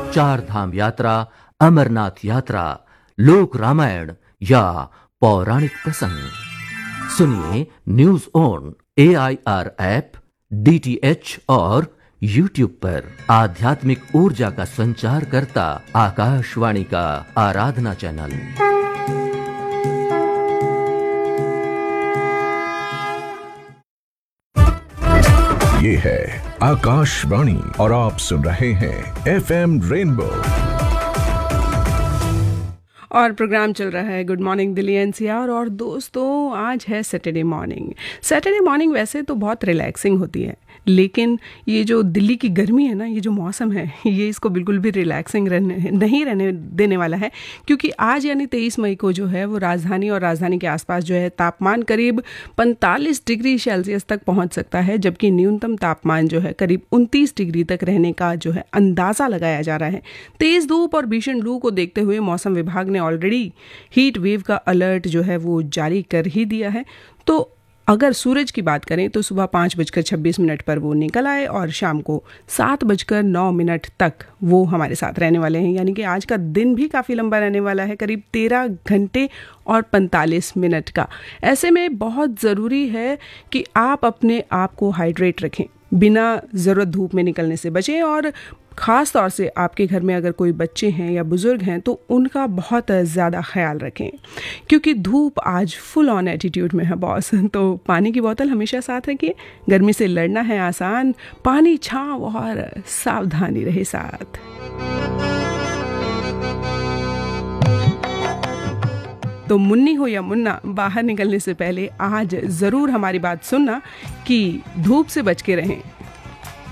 चार धाम यात्रा, अमरनाथ यात्रा, लोक रामायण या पौराणिक प्रसंग। सुनिए news on AIR app, DTH और YouTube पर। आध्यात्मिक ऊर्जा का संचार करता आकाशवाणी का आराधना चैनल। ये है आकाशवाणी और आप सुन रहे हैं FM रेनबो और प्रोग्राम चल रहा है गुड मॉर्निंग दिल्ली NCR। और दोस्तों, आज है सैटरडे मॉर्निंग। सैटरडे मॉर्निंग वैसे तो बहुत रिलैक्सिंग होती है, लेकिन ये जो दिल्ली की गर्मी है ना, ये जो मौसम है, ये इसको बिल्कुल भी रिलैक्सिंग नहीं रहने देने वाला है। क्योंकि आज यानी 23 मई को जो है वो राजधानी और राजधानी के आसपास जो है तापमान करीब 45 डिग्री सेल्सियस तक पहुंच सकता है, जबकि न्यूनतम तापमान जो है करीब 29 डिग्री तक रहने का जो है अंदाज़ा लगाया जा रहा है। तेज़ धूप और भीषण लू को देखते हुए मौसम विभाग ने ऑलरेडी हीट वेव का अलर्ट जो है वो जारी कर ही दिया है। तो अगर सूरज की बात करें तो सुबह 5:26 पर वो निकल आए और शाम को 7:09 तक वो हमारे साथ रहने वाले हैं। यानी कि आज का दिन भी काफ़ी लंबा रहने वाला है, करीब 13 घंटे और 45 मिनट का। ऐसे में बहुत ज़रूरी है कि आप अपने आप को हाइड्रेट रखें, बिना ज़रूरत धूप में निकलने से बचें, और ख़ास तौर से आपके घर में अगर कोई बच्चे हैं या बुज़ुर्ग हैं तो उनका बहुत ज़्यादा ख्याल रखें, क्योंकि धूप आज फुल ऑन एटीट्यूड में है बॉस। तो पानी की बोतल हमेशा साथ रखिए। गर्मी से लड़ना है आसान, पानी, छाँव और सावधानी रहे साथ। तो मुन्नी हो या मुन्ना, बाहर निकलने से पहले आज ज़रूर हमारी बात सुनना कि धूप से बच के रहें।